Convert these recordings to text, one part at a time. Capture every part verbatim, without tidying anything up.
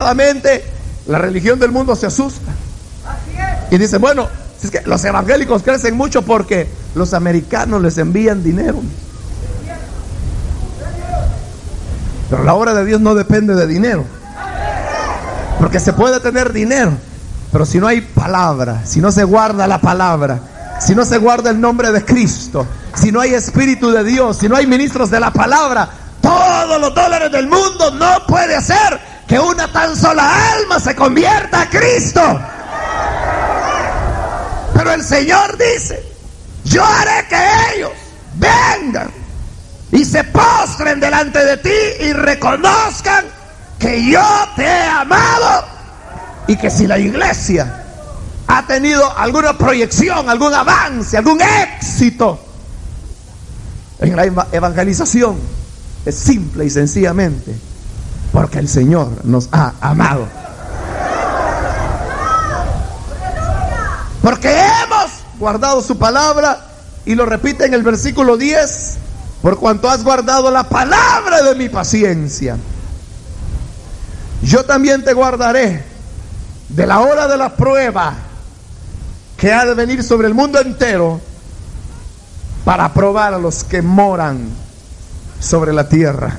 desgraciadamente la religión del mundo se asusta y dice, bueno, es que los evangélicos crecen mucho porque los americanos les envían dinero. Pero la obra de Dios no depende de dinero, porque se puede tener dinero, pero si no hay palabra, si no se guarda la palabra, si no se guarda el nombre de Cristo, si no hay Espíritu de Dios, si no hay ministros de la palabra, todos los dólares del mundo no puede hacer que una tan sola alma se convierta a Cristo. Pero el Señor dice, yo haré que ellos vengan y se postren delante de ti y reconozcan que yo te he amado, y que si la iglesia ha tenido alguna proyección, algún avance, algún éxito en la evangelización, es simple y sencillamente porque el Señor nos ha amado. Porque hemos guardado su palabra, y lo repite en el versículo diez, por cuanto has guardado la palabra de mi paciencia, yo también te guardaré de la hora de la prueba que ha de venir sobre el mundo entero, para probar a los que moran sobre la tierra.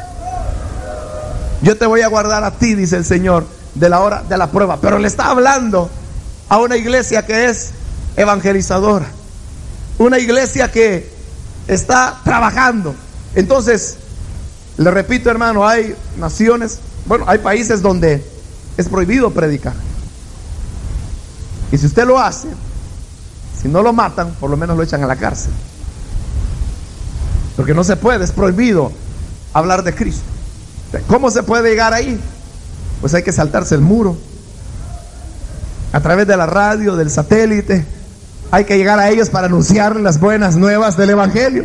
Yo te voy a guardar a ti, dice el Señor, de la hora de la prueba. Pero le está hablando a una iglesia que es evangelizadora, una iglesia que está trabajando. Entonces, le repito, hermano, hay naciones, bueno, hay países donde es prohibido predicar. Y si usted lo hace, si no lo matan, por lo menos lo echan a la cárcel. Porque no se puede, es prohibido hablar de Cristo. ¿Cómo se puede llegar ahí? Pues hay que saltarse el muro. A través de la radio, del satélite, hay que llegar a ellos para anunciar las buenas nuevas del evangelio.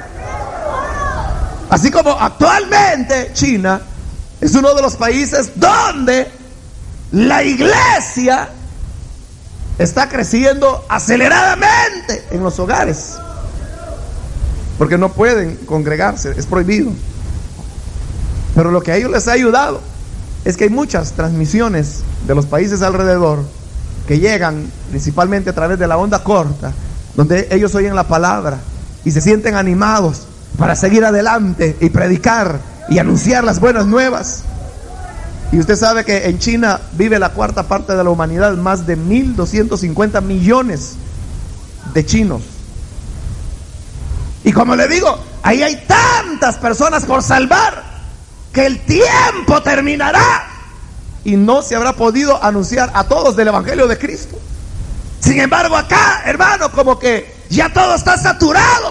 Así como actualmente China es uno de los países donde la iglesia está creciendo aceleradamente en los hogares, porque no pueden congregarse, es prohibido. Pero lo que a ellos les ha ayudado es que hay muchas transmisiones de los países alrededor que llegan principalmente a través de la onda corta, donde ellos oyen la palabra y se sienten animados para seguir adelante y predicar y anunciar las buenas nuevas. Y usted sabe que en China vive la cuarta parte de la humanidad, más de mil doscientos cincuenta millones de chinos. Y como le digo, ahí hay tantas personas por salvar que el tiempo terminará y no se habrá podido anunciar a todos del evangelio de Cristo. Sin embargo, acá, hermano, como que ya todo está saturado.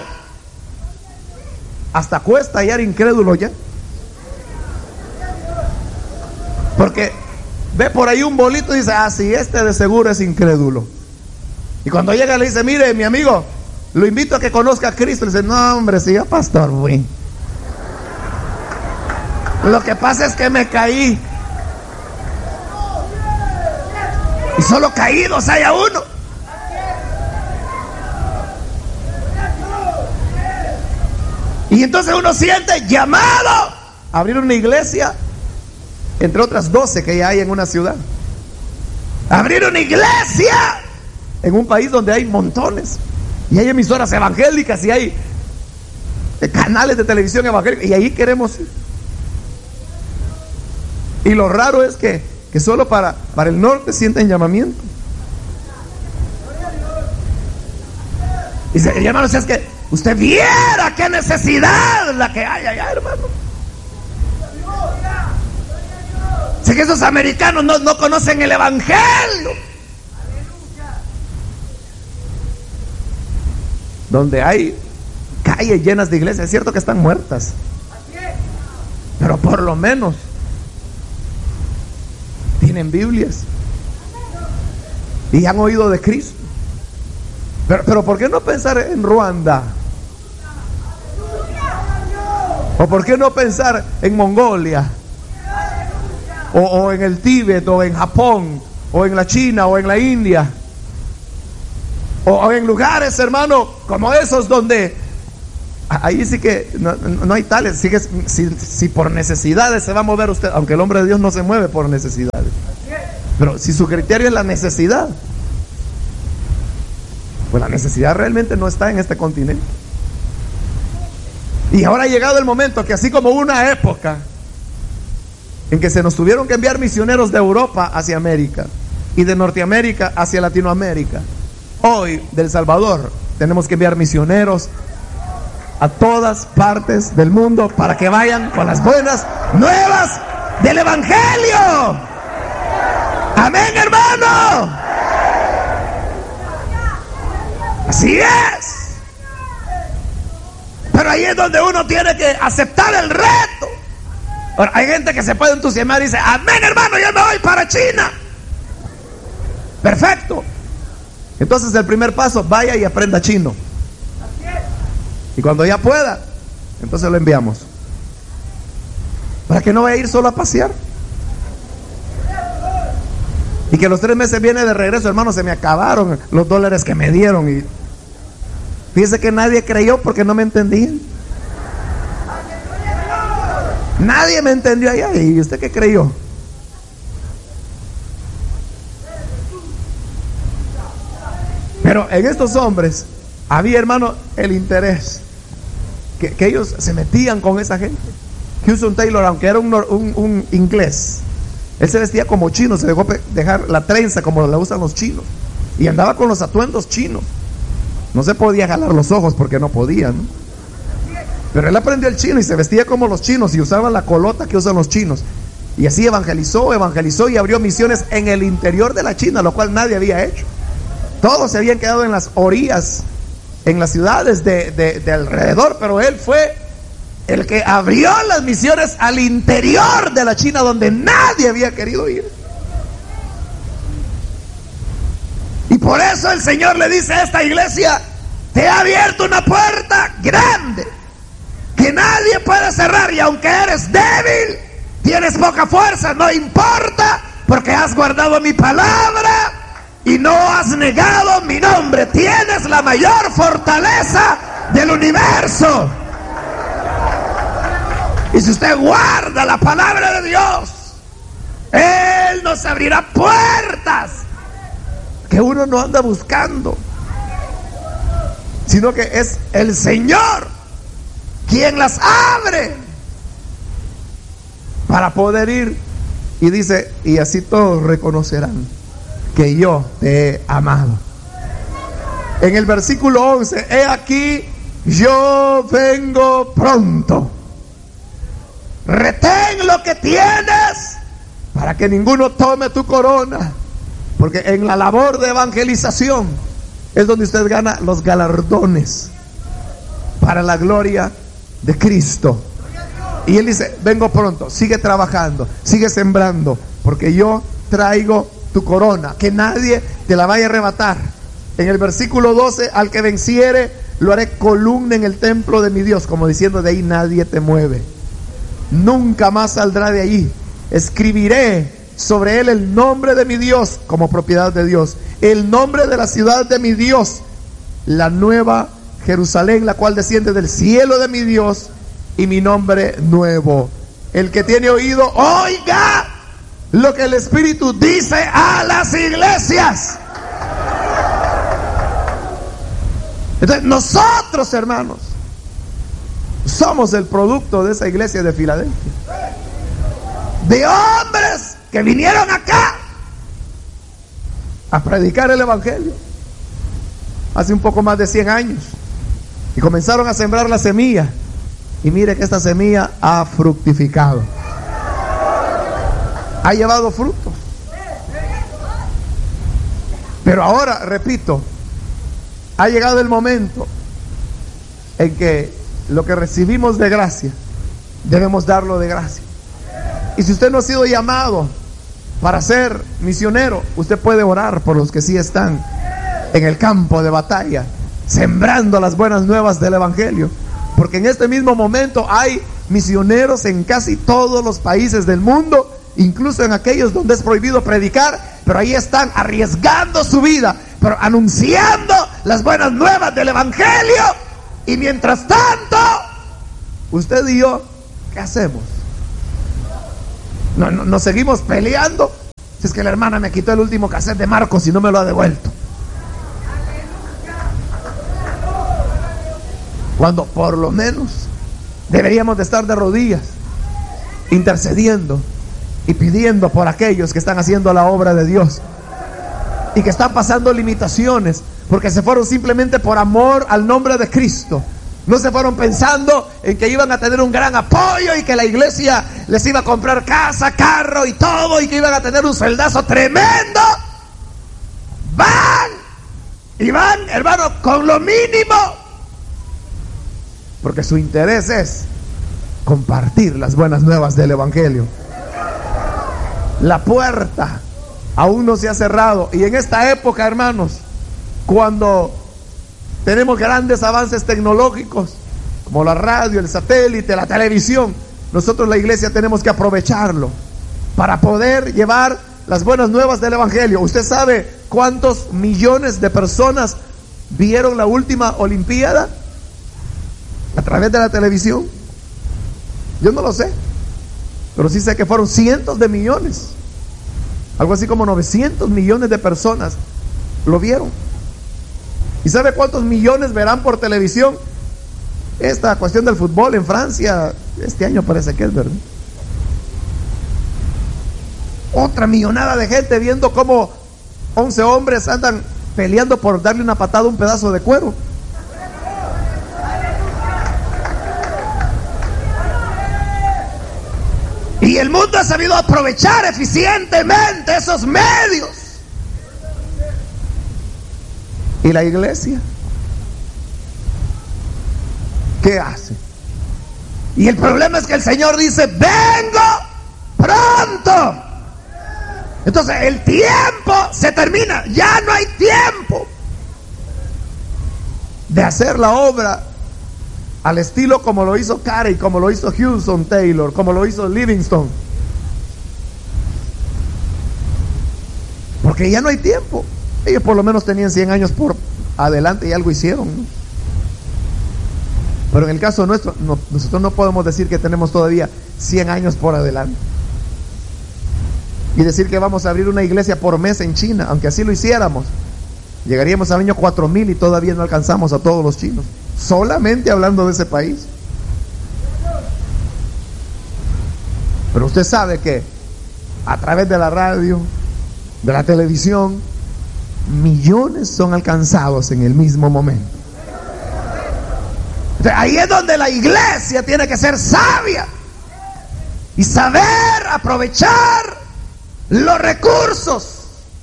Hasta cuesta hallar incrédulo ya. Porque ve por ahí un bolito y dice, ah, sí, este de seguro es incrédulo. Y cuando llega le dice, mire, mi amigo, lo invito a que conozca a Cristo. Le dice, no, hombre, sí, ya pastor, güey. Lo que pasa es que me caí. Y solo caídos hay a uno. Y entonces uno siente llamado a abrir una iglesia, entre otras doce que ya hay en una ciudad. Abrir una iglesia en un país donde hay montones, y hay emisoras evangélicas, y hay canales de televisión evangélica, y ahí queremos ir. Y lo raro es que, que solo para, para el norte sienten llamamiento. Y dice, hermano, si es que usted viera qué necesidad la que hay allá, hermano. Si que esos americanos no, no conocen el evangelio. Donde hay calles llenas de iglesias, es cierto que están muertas, pero por lo menos tienen Biblias y han oído de Cristo. Pero, pero ¿por qué no pensar en Ruanda? ¿O por qué no pensar en Mongolia? O, o en el Tíbet, o en Japón, o en la China, o en la India, o, o en lugares, hermano, como esos donde ahí sí que no, no hay tales. Sí que, si, si por necesidades se va a mover usted, aunque el hombre de Dios no se mueve por necesidad. Pero si su criterio es la necesidad, pues la necesidad realmente no está en este continente. Y ahora ha llegado el momento que, así como hubo una época en que se nos tuvieron que enviar misioneros de Europa hacia América y de Norteamérica hacia Latinoamérica, hoy del Salvador tenemos que enviar misioneros a todas partes del mundo para que vayan con las buenas nuevas del Evangelio. Amén, hermano. Así es. Pero ahí es donde uno tiene que aceptar el reto. Ahora, hay gente que se puede entusiasmar y dice: amén, hermano, yo me voy para China. Perfecto. Entonces el primer paso, vaya y aprenda chino. Y cuando ya pueda, entonces lo enviamos. Para que no vaya a ir solo a pasear. Y que los tres meses viene de regreso, hermano, se me acabaron los dólares que me dieron. Y fíjese que nadie creyó porque no me entendían. Nadie me entendió allá. ¿Y usted qué creyó? Pero en estos hombres había, hermano, el interés. Que, que ellos se metían con esa gente. Hudson Taylor, aunque era un, un, un inglés, él se vestía como chino, se dejó dejar la trenza como la usan los chinos. Y andaba con los atuendos chinos. No se podía jalar los ojos porque no podía, ¿no? Pero él aprendió el chino y se vestía como los chinos y usaba la colota que usan los chinos. Y así evangelizó, evangelizó y abrió misiones en el interior de la China, lo cual nadie había hecho. Todos se habían quedado en las orillas, en las ciudades de, de, de alrededor, pero él fue el que abrió las misiones al interior de la China, donde nadie había querido ir. Y por eso el Señor le dice a esta iglesia: te he abierto una puerta grande que nadie puede cerrar, y aunque eres débil, tienes poca fuerza, no importa, porque has guardado mi palabra y no has negado mi nombre. Tienes la mayor fortaleza del universo. Y si usted guarda la palabra de Dios, Él nos abrirá puertas que uno no anda buscando, sino que es el Señor quien las abre para poder ir. Y dice: y así todos reconocerán que yo te he amado. En el versículo once: he aquí, yo vengo pronto. Retén lo que tienes para que ninguno tome tu corona, porque en la labor de evangelización es donde usted gana los galardones para la gloria de Cristo. Y Él dice: vengo pronto, sigue trabajando, sigue sembrando, porque yo traigo tu corona, que nadie te la vaya a arrebatar. En el versículo doce: al que venciere, lo haré columna en el templo de mi Dios, como diciendo: de ahí nadie te mueve, nunca más saldrá de allí. Escribiré sobre él el nombre de mi Dios como propiedad de Dios, el nombre de la ciudad de mi Dios, la nueva Jerusalén, la cual desciende del cielo de mi Dios, y mi nombre nuevo. El que tiene oído, oiga lo que el Espíritu dice a las iglesias. Entonces nosotros, hermanos, somos el producto de esa iglesia de Filadelfia, de hombres que vinieron acá a predicar el evangelio hace un poco más de cien años y comenzaron a sembrar la semilla, y mire que esta semilla ha fructificado, ha llevado frutos. Pero ahora, repito, ha llegado el momento en que lo que recibimos de gracia debemos darlo de gracia. Y si usted no ha sido llamado para ser misionero, usted puede orar por los que sí están en el campo de batalla, sembrando las buenas nuevas del evangelio, porque en este mismo momento hay misioneros en casi todos los países del mundo, incluso en aquellos donde es prohibido predicar, pero ahí están arriesgando su vida, pero anunciando las buenas nuevas del evangelio. Y mientras tanto, usted y yo, ¿qué hacemos? ¿No, no, nos seguimos peleando? Si es que la hermana me quitó el último cassette de Marcos y no me lo ha devuelto. Cuando por lo menos deberíamos de estar de rodillas, intercediendo y pidiendo por aquellos que están haciendo la obra de Dios y que están pasando limitaciones porque se fueron simplemente por amor al nombre de Cristo. No se fueron pensando en que iban a tener un gran apoyo y que la iglesia les iba a comprar casa, carro y todo, y que iban a tener un sueldazo tremendo. Van y van, hermano, con lo mínimo, porque su interés es compartir las buenas nuevas del evangelio. La puerta aún no se ha cerrado, y en esta época, hermanos, cuando tenemos grandes avances tecnológicos como la radio, el satélite, la televisión, nosotros la iglesia tenemos que aprovecharlo para poder llevar las buenas nuevas del evangelio. ¿Usted sabe cuántos millones de personas vieron la última olimpiada a través de la televisión? Yo no lo sé, pero sí sé que fueron cientos de millones, algo así como novecientos millones de personas lo vieron. ¿Y sabe cuántos millones verán por televisión esta cuestión del fútbol en Francia? Este año parece que es, ¿verdad? Otra millonada de gente viendo cómo once hombres andan peleando por darle una patada a un pedazo de cuero. Y el mundo ha sabido aprovechar eficientemente esos medios. ¿Y la iglesia qué hace? Y el problema es que el Señor dice: vengo pronto. Entonces el tiempo se termina. Ya no hay tiempo de hacer la obra al estilo como lo hizo Carey, como lo hizo Hudson Taylor, como lo hizo Livingstone. Porque ya no hay tiempo. Ellos por lo menos tenían cien años por adelante y algo hicieron, ¿no? Pero en el caso nuestro, no, nosotros no podemos decir que tenemos todavía cien años por adelante y decir que vamos a abrir una iglesia por mes en China. Aunque así lo hiciéramos, llegaríamos al año cuatro mil y todavía no alcanzamos a todos los chinos, solamente hablando de ese país. Pero usted sabe que a través de la radio, de la televisión, millones son alcanzados en el mismo momento. Entonces, ahí es donde la iglesia tiene que ser sabia y saber aprovechar los recursos.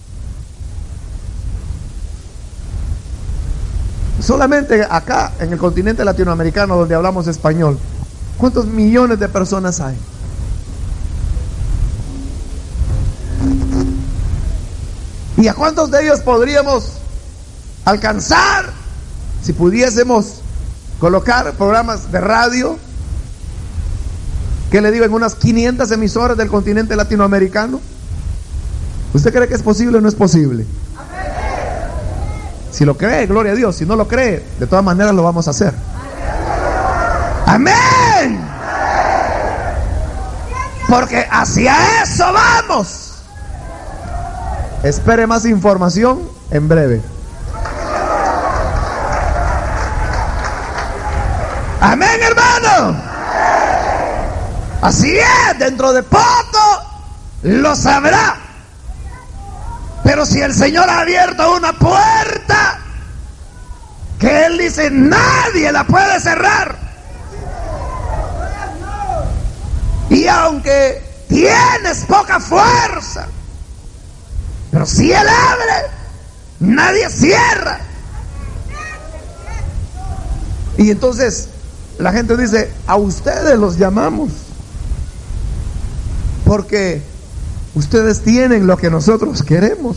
Solamente acá en el continente latinoamericano, donde hablamos español, ¿cuántos millones de personas hay? ¿Y a cuántos de ellos podríamos alcanzar si pudiésemos colocar programas de radio, que le digo, en unas quinientas emisoras del continente latinoamericano? ¿Usted cree que es posible o no es posible? Si lo cree, gloria a Dios. Si no lo cree, de todas maneras lo vamos a hacer. Amén. Porque hacia eso vamos. Espere más información en breve. Amén, hermano. Así es, dentro de poco lo sabrá. Pero si el Señor ha abierto una puerta que Él dice nadie la puede cerrar, y aunque tienes poca fuerza, pero si Él abre, nadie cierra. Y entonces la gente dice: a ustedes los llamamos porque ustedes tienen lo que nosotros queremos.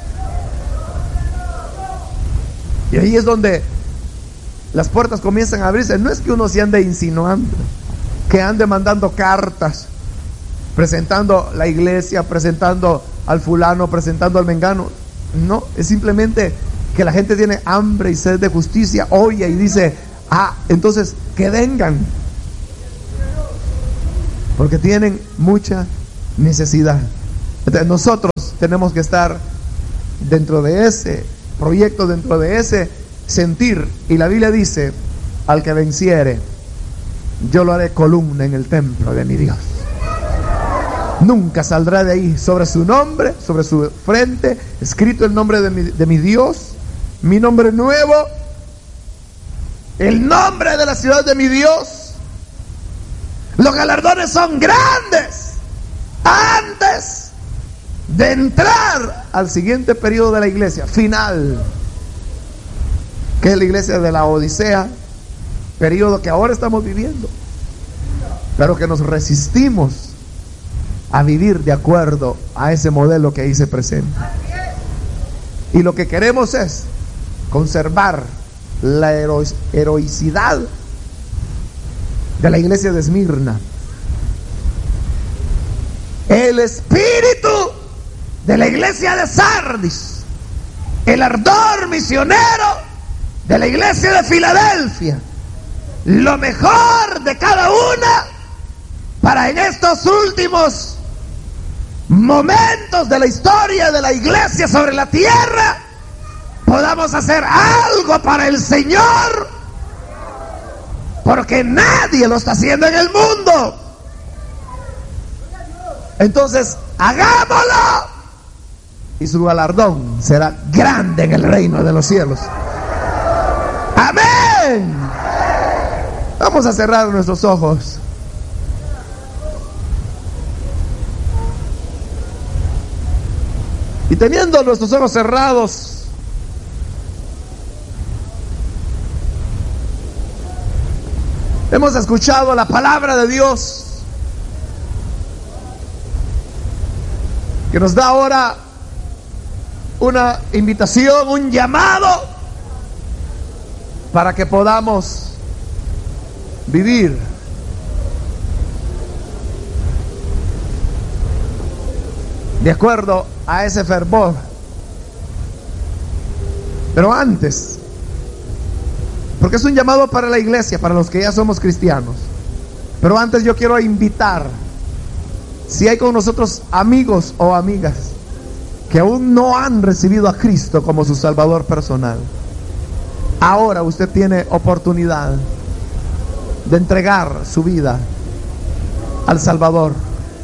Y ahí es donde las puertas comienzan a abrirse. No es que uno se ande insinuando, que ande mandando cartas, presentando la iglesia, presentando al fulano, presentando al mengano. No, es simplemente que la gente tiene hambre y sed de justicia, oye y dice: ah, entonces que vengan, porque tienen mucha necesidad. Entonces nosotros tenemos que estar dentro de ese proyecto, dentro de ese sentir. Y la Biblia dice: al que venciere, yo lo haré columna en el templo de mi Dios. Nunca saldrá de ahí. Sobre su nombre, sobre su frente, escrito el nombre de mi, de mi Dios, mi nombre nuevo, el nombre de la ciudad de mi Dios. Los galardones son grandes. Antes de entrar al siguiente periodo de la iglesia final, que es la iglesia de la Odisea, periodo que ahora estamos viviendo, pero que nos resistimos a vivir de acuerdo a ese modelo que ahí se presenta. Y lo que queremos es conservar la hero heroicidad de la iglesia de Esmirna, el espíritu de la iglesia de Sardis, el ardor misionero de la iglesia de Filadelfia, lo mejor de cada una, para en estos últimos momentos de la historia de la iglesia sobre la tierra podamos hacer algo para el Señor, porque nadie lo está haciendo en el mundo. Entonces, hagámoslo, y su galardón será grande en el reino de los cielos. Amén. Vamos a cerrar nuestros ojos. Y teniendo nuestros ojos cerrados, hemos escuchado la palabra de Dios, que nos da ahora una invitación, un llamado, para que podamos vivir de acuerdo a ese fervor. Pero antes, porque es un llamado para la iglesia, para los que ya somos cristianos, pero antes yo quiero invitar, si hay con nosotros amigos o amigas que aún no han recibido a Cristo como su Salvador personal, ahora usted tiene oportunidad de entregar su vida al Salvador.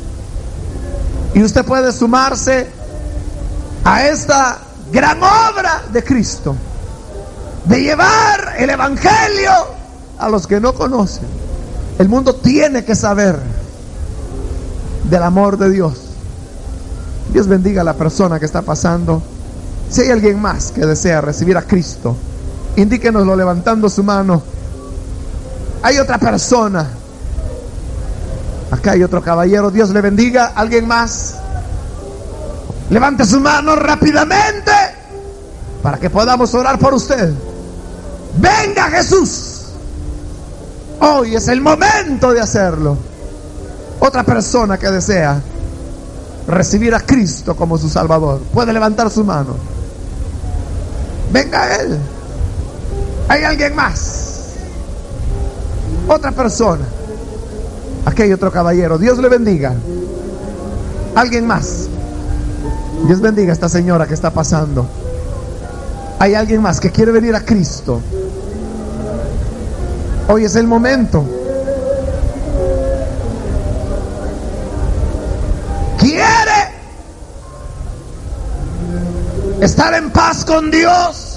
Y usted puede sumarse a esta gran obra de Cristo, de llevar el evangelio a los que no conocen. El mundo tiene que saber del amor de Dios. Dios bendiga a la persona que está pasando. Si hay alguien más que desea recibir a Cristo, indíquenoslo levantando su mano. Hay otra persona. Acá hay otro caballero. Dios le bendiga. ¿Alguien más? Levante su mano rápidamente para que podamos orar por usted. Venga Jesús. Hoy es el momento de hacerlo. Otra persona que desea recibir a Cristo como su Salvador puede levantar su mano. Venga Él. ¿Hay alguien más? Otra persona. Aquí hay otro caballero. Dios le bendiga. ¿Alguien más? Dios bendiga a esta señora que está pasando. ¿Hay alguien más que quiere venir a Cristo? Hoy es el momento. ¿Quiere estar en paz con Dios?